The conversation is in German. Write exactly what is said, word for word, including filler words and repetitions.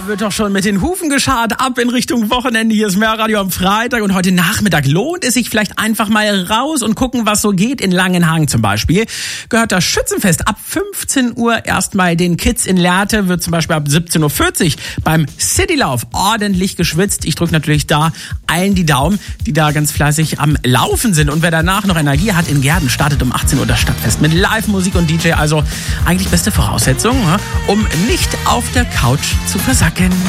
wird doch schon mit den Hufen geschart. Ab in Richtung Wochenende. Hier ist Mehrradio am Freitag. Und heute Nachmittag lohnt es sich vielleicht einfach mal raus und gucken, was so geht. In Langenhagen zum Beispiel gehört das Schützenfest ab fünfzehn Uhr erstmal den Kids. In Lehrte wird zum Beispiel ab siebzehn Uhr vierzig beim Citylauf ordentlich geschwitzt. Ich drücke natürlich da allen die Daumen, die da ganz fleißig am Laufen sind. Und wer danach noch Energie hat, in Gärden startet um achtzehn Uhr das Stadtfest mit Live-Musik und D J. Also eigentlich beste Voraussetzungen, um nicht auf der Couch zu versacken.